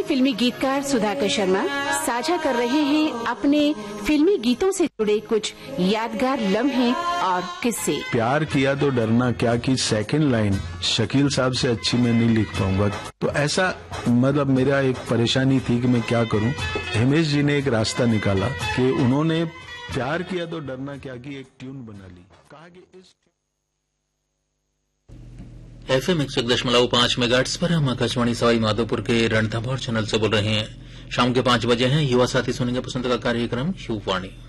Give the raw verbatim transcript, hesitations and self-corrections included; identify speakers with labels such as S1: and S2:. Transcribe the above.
S1: फिल्मी गीतकार सुधाकर शर्मा साझा कर रहे हैं अपने फिल्मी गीतों से जुड़े कुछ यादगार लम्हे और किस्से।
S2: प्यार किया तो डरना क्या की सेकंड लाइन शकील साहब से अच्छी मैं नहीं लिख पाऊंगा, तो ऐसा मतलब मेरा एक परेशानी थी कि मैं क्या करूं। हिमेश जी ने एक रास्ता निकाला कि उन्होंने प्यार किया तो डरना क्या की एक ट्यून बना ली। कहा कि इस
S3: एफ एम एक सौ एक दशमलव पांच मेगाहर्ट्ज पर हम आकाशवाणी सवाई माधोपुर के रणथंभौर चैनल से बोल रहे हैं। शाम के पांच बजे हैं। युवा साथी सुनेंगे पसंद का कार्यक्रम युवावाणी।